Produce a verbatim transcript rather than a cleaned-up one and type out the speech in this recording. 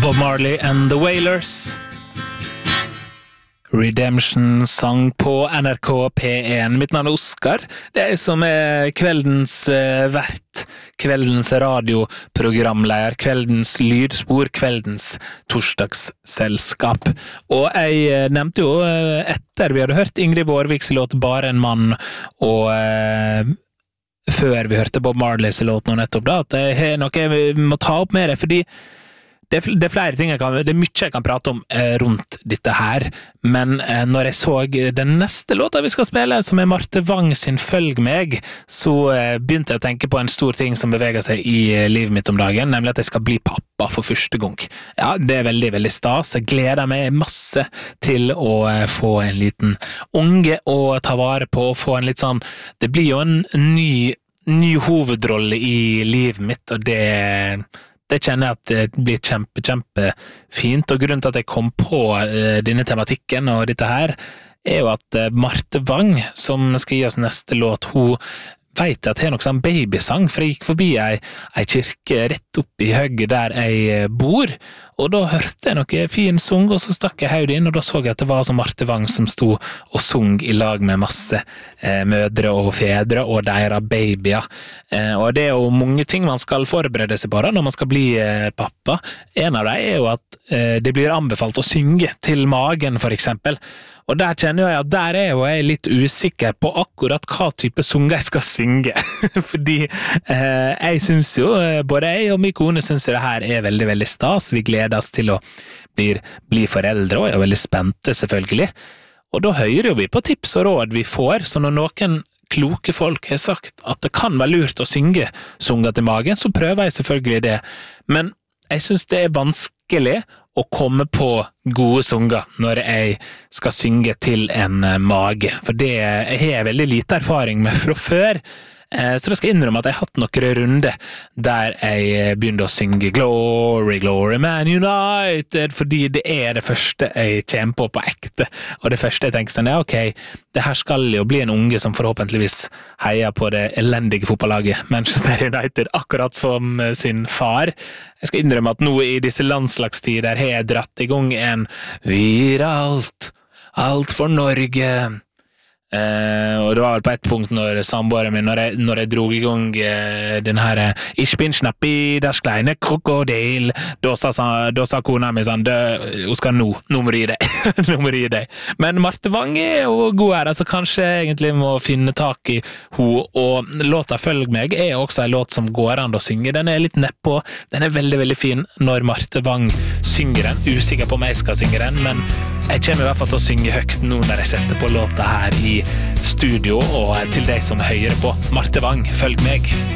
Bob Marley and the Wailers. Redemption sang på N R K P one. Mitt navn er Oskar. Det er jeg som er kveldens uh, vert, kveldens radioprogramleder, kveldens lydspor, kveldens torsdagsselskap. Og jeg uh, nevnte jo uh, etter vi hadde hørt Ingrid Vårviks låt Bare en mann, og uh, før vi hørte Bob Marleys låt nå nettopp da, at jeg har noe jeg må ta opp med det, fordi Det er, det er flere ting jeg kan, det er mye jeg kan prate om eh, rundt dette her, men eh, når jeg så den neste låta vi skal spille, som er Marte Vang sin Følg meg, så eh, begynte jeg å tenke på en stor ting som beveger seg i eh, livet mitt om dagen, nemlig at jeg skal bli pappa for første gang. Ja, det er veldig, veldig stas. Jeg gleder meg masse til å eh, få en liten unge å ta vare på, og få en litt sånn, det blir jo en ny, ny hovedrolle i livet mitt, og det Det kjenner jeg at det blir kjempe, kjempe fint, og grunnen til at jeg kom på uh, denne tematikken og dette her, er jo at uh, Marte Vang, som skal gi oss neste låt, hun vet at det er noe sånn babysang, for jeg gikk forbi ei, ei kirke rett opp i høgget der jeg bor, og da hørte jeg noe fin sung, og så stakk jeg hodet inn, og da så jeg at det var som Marte Vang som sto og sung i lag med masse eh, mødre og fedre og deres babyer. Eh, og det er jo mange ting man skal forberede seg på da, når man skal bli eh, pappa. En av dem er jo at eh, det blir anbefalt å synge til magen, for eksempel. Og der kjenner jeg at der er jo jeg litt usikker på akkurat hva type sunger jeg skal synge. Fordi eh, jeg synes jo, både jeg og min kone synes jo det her er veldig, veldig stas. Vi gleder oss til å bli, bli foreldre, og jeg er veldig spente selvfølgelig. Og da hører jo vi på tips og råd vi får, så når noen kloke folk har sagt at det kan være lurt å synge sunger til magen, så prøver jeg selvfølgelig det. Men jeg synes det er vanskelig å komme på gode sunger når jeg skal synge til en mage, for det jeg har veldig lite erfaring med fra før, så da skal jeg innrømme at jeg har hatt noen runder der jeg begynte å synge Glory, Glory Man United, fordi det er det første jeg kommer på på ekte, og det første jeg tenker sånn, ja ok, det her skal jo bli en unge som forhåpentligvis heier på det elendige fotballaget Manchester United, akkurat som sin far. Jeg skal innrømme at nå i disse landslagstider har jeg dratt i gang en Vi gir alt, alt for Norge. Uh, og det var vel på et punkt når samboeren min, når jeg, når jeg drog i gang uh, den her uh, Ich bin schnappi, das kleine krokodil, da sa, da sa kona mi sånn, hun skal nå, nå må du gi deg, nå må du gi deg. Men Marte Vang er jo god her, altså kanskje egentlig må finne tak i hun, og låta Følg meg er også en låt som går an å synge, den er litt nedpå, den er veldig, veldig fin når Marte Vang synger den, usikker på om jeg skal synge den, men jeg kommer i hvert fall til å synge høyt nå når jeg setter på låta her i studio, og til deg som hører på Marte Vang, Følg meg.